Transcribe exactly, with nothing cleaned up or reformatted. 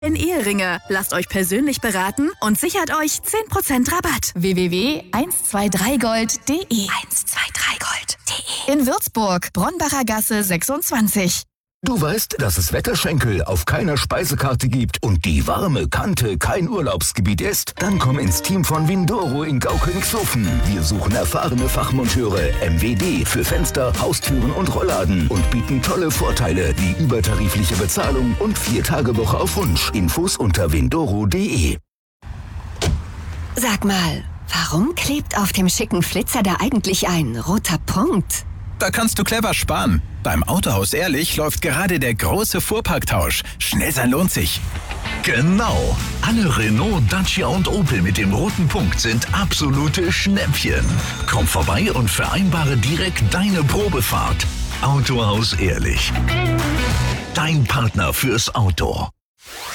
in Eheringe. Lasst euch persönlich beraten und sichert euch zehn Prozent Rabatt. w w w punkt eins zwei drei gold punkt de eins zwei drei gold punkt de In Würzburg, Bronbacher Gasse sechsundzwanzig. Du weißt, dass es Wetterschenkel auf keiner Speisekarte gibt und die warme Kante kein Urlaubsgebiet ist? Dann komm ins Team von Windoro in Gaukönigshofen. Wir suchen erfahrene Fachmonteure, M W D für Fenster, Haustüren und Rollladen und bieten tolle Vorteile wie übertarifliche Bezahlung und vier Tage Woche auf Wunsch. Infos unter windoro punkt de. Sag mal, warum klebt auf dem schicken Flitzer da eigentlich ein roter Punkt? Da kannst du clever sparen. Beim Autohaus Ehrlich läuft gerade der große Fuhrparktausch. Schnell sein lohnt sich. Genau. Alle Renault, Dacia und Opel mit dem roten Punkt sind absolute Schnäppchen. Komm vorbei und vereinbare direkt deine Probefahrt. Autohaus Ehrlich. Dein Partner fürs Auto.